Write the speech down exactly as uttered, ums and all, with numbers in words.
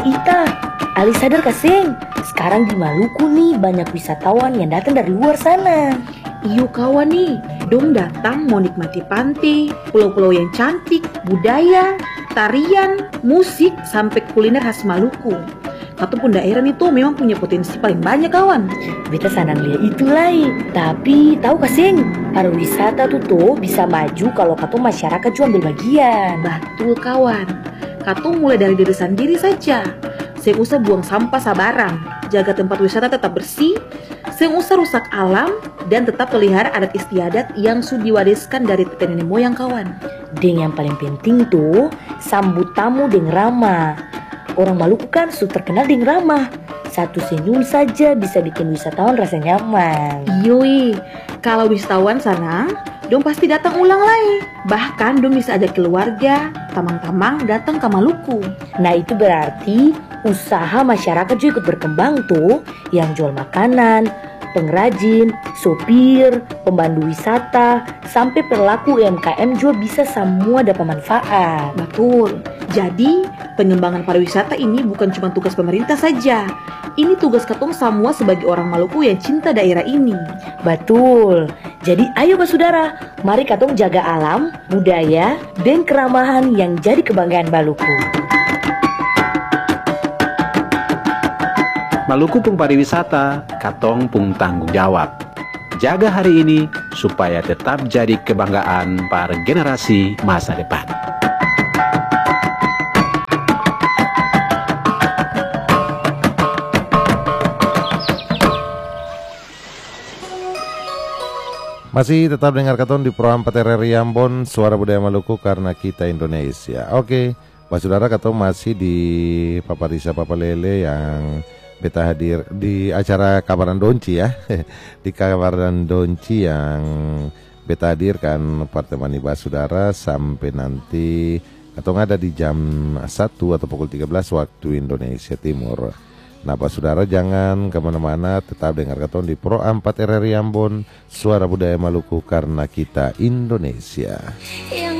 Ita, Ali sadar kasing, sekarang di Maluku nih banyak wisatawan yang datang dari luar sana. Iyo kawan nih, dong datang mau nikmati pantai, pulau-pulau yang cantik, budaya, tarian, musik, sampai kuliner khas Maluku. Satu pun daerah itu memang punya potensi paling banyak kawan. Beta senang lihat itu lai. Tapi tahu kasing, pariwisata tuh tuh bisa maju kalau katong masyarakat juga ambil bagian. Betul kawan. Katong mulai dari diri sendiri saja. Seng usah buang sampah sabarang, jaga tempat wisata tetap bersih, seng usah rusak alam, dan tetap pelihara adat istiadat yang sudah diwariskan dari nenek moyang kawan. Dan yang paling penting tuh, sambut tamu dengan ramah. Orang Maluku kan sudah terkenal dengan ramah. Satu senyum saja bisa bikin wisatawan rasa nyaman. Yoi, kalau wisatawan sana, dong pasti datang ulang lagi. Bahkan dong bisa ajak keluarga, tamang-tamang datang ke Maluku. Nah itu berarti usaha masyarakat juga ikut berkembang tuh. Yang jual makanan, pengrajin, sopir, pemandu wisata, sampai pelaku U M K M juga bisa semua dapat manfaat. Betul. Jadi pengembangan pariwisata ini bukan cuma tugas pemerintah saja. Ini tugas katong semua sebagai orang Maluku yang cinta daerah ini. Betul. Jadi ayo basudara, mari katong jaga alam, budaya, dan keramahan yang jadi kebanggaan Maluku. Maluku pung pariwisata, katong pung tanggung jawab. Jaga hari ini supaya tetap jadi kebanggaan para generasi masa depan. Masih tetap dengar katong di program P T R R I Ambon, Suara Budaya Maluku karena kita Indonesia. Oke, Pak Saudara, katong masih di Paparisa Papalele yang beta hadir di acara Kabaran Donci ya. Di Kabaran Donci yang beta hadirkan pertemuan Pak Saudara sampai nanti katong ada di jam satu atau pukul tiga belas waktu Indonesia Timur. Nah Pak Saudara, jangan kemana-mana, tetap dengar katong di Pro empat R R I Ambon, Suara Budaya Maluku karena kita Indonesia.